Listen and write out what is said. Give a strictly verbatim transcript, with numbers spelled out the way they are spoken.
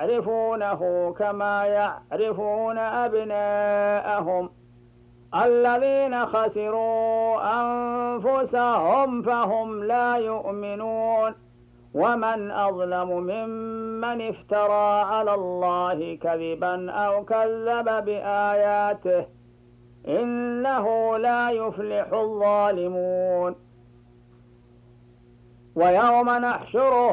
يعرفونه كما يعرفون أبناءهم الذين خسروا أنفسهم فهم لا يؤمنون ومن أظلم ممن افترى على الله كذبا أو كذب بآياته إنه لا يفلح الظالمون ويوم نحشره